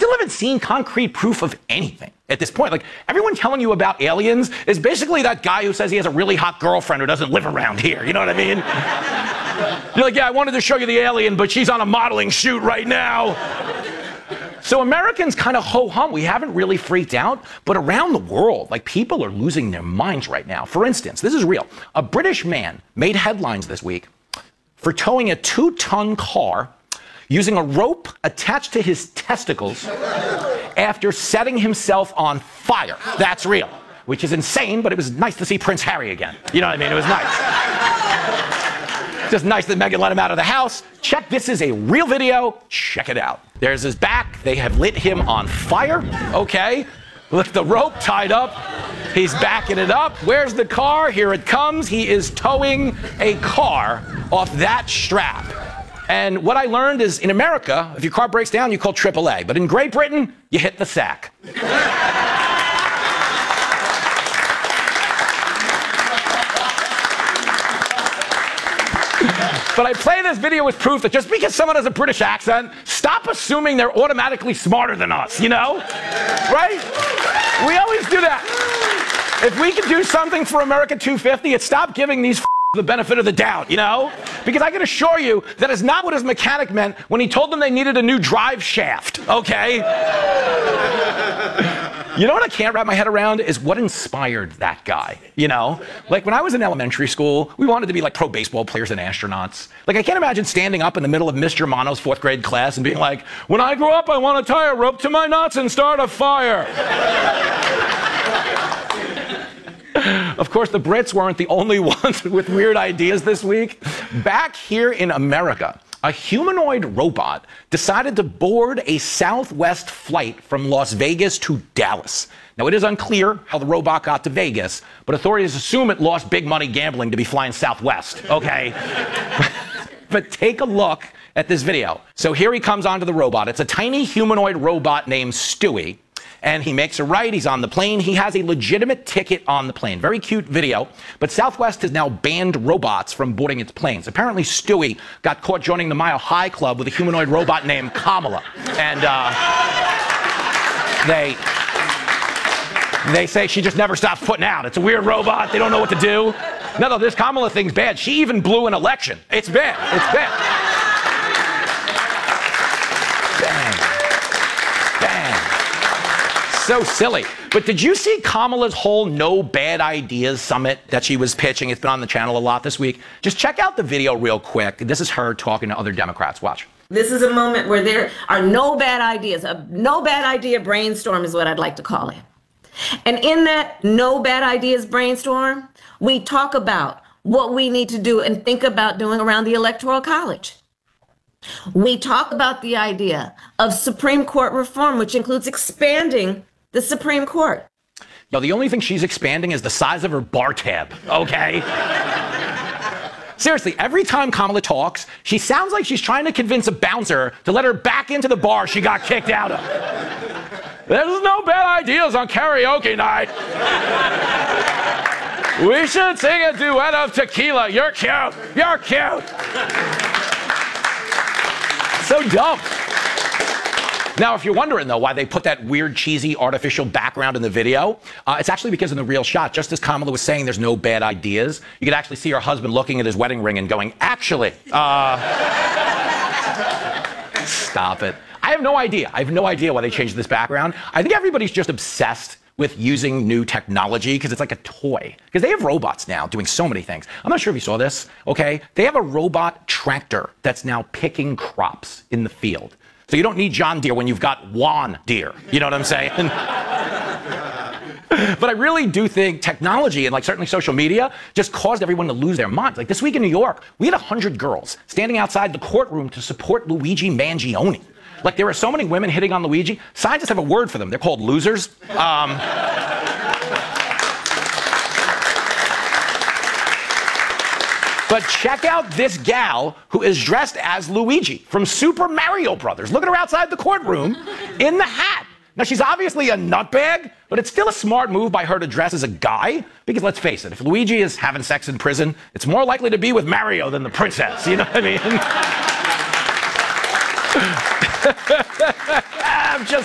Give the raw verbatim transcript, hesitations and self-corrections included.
still haven't seen concrete proof of anything at this point. Like, everyone telling you about aliens is basically that guy who says he has a really hot girlfriend who doesn't live around here. You know what I mean? You're like, yeah, I wanted to show you the alien, but she's on a modeling shoot right now. So Americans kind of ho-hum. We haven't really freaked out, but around the world, like, people are losing their minds right now. For instance, this is real. A British man made headlines this week for towing a two-ton car using a rope attached to his testicles after setting himself on fire. That's real, which is insane, but it was nice to see Prince Harry again. You know what I mean? It was nice. Just nice that Meghan let him out of the house. Check, this is a real video. Check it out. There's his back. They have lit him on fire. Okay. With the rope tied up. He's backing it up. Where's the car? Here it comes. He is towing a car off that strap. And what I learned is, in America, if your car breaks down, you call triple A. But in Great Britain, you hit the sack. But I play this video as proof that just because someone has a British accent, stop assuming they're automatically smarter than us, you know? Right? We always do that. If we could do something for America two fifty, it's stop giving these f- the benefit of the doubt, you know? Because I can assure you that is not what his mechanic meant when he told them they needed a new drive shaft, okay? You know what I can't wrap my head around is what inspired that guy, you know? Like, when I was in elementary school, we wanted to be like pro baseball players and astronauts. Like, I can't imagine standing up in the middle of Mister Mono's fourth grade class and being like, when I grow up, I want to tie a rope to my nuts and start a fire. Of course, the Brits weren't the only ones with weird ideas this week. Back here in America, a humanoid robot decided to board a Southwest flight from Las Vegas to Dallas. Now, it is unclear how the robot got to Vegas, but authorities assume it lost big money gambling to be flying Southwest, okay? But take a look at this video. So here he comes onto the robot. It's a tiny humanoid robot named Stewie. And he makes a right, he's on the plane, he has a legitimate ticket on the plane. Very cute video, but Southwest has now banned robots from boarding its planes. Apparently Stewie got caught joining the Mile High Club with a humanoid robot named Kamala. And uh, they, they say she just never stops putting out. It's a weird robot, they don't know what to do. No, no, this Kamala thing's bad. She even blew an election. It's bad, it's bad. So silly. But did you see Kamala's whole no bad ideas summit that she was pitching? It's been on the channel a lot this week. Just check out the video real quick. This is her talking to other Democrats. Watch. This is a moment where there are no bad ideas. A no bad idea brainstorm is what I'd like to call it. And in that no bad ideas brainstorm, we talk about what we need to do and think about doing around the Electoral College. We talk about the idea of Supreme Court reform, which includes expanding the Supreme Court. Yo, the only thing she's expanding is the size of her bar tab, okay? Seriously, every time Kamala talks, she sounds like she's trying to convince a bouncer to let her back into the bar she got kicked out of. There's no bad ideas on karaoke night. We should sing a duet of tequila. You're cute. You're cute. So dumb. Now, if you're wondering, though, why they put that weird, cheesy, artificial background in the video, uh, it's actually because in the real shot, just as Kamala was saying there's no bad ideas, you could actually see her husband looking at his wedding ring and going, actually, uh... stop it. I have no idea. I have no idea why they changed this background. I think everybody's just obsessed with using new technology because it's like a toy. Because they have robots now doing so many things. I'm not sure if you saw this, okay? They have a robot tractor that's now picking crops in the field. So you don't need John Deere when you've got Juan Deere. You know what I'm saying? But I really do think technology and like certainly social media just caused everyone to lose their minds. Like this week in New York, we had one hundred girls standing outside the courtroom to support Luigi Mangione. Like there were so many women hitting on Luigi. Scientists have a word for them. They're called losers. Um, But check out this gal who is dressed as Luigi from Super Mario Brothers. Look at her outside the courtroom in the hat. Now, she's obviously a nutbag, but it's still a smart move by her to dress as a guy. Because let's face it, if Luigi is having sex in prison, it's more likely to be with Mario than the princess. You know what I mean? I'm just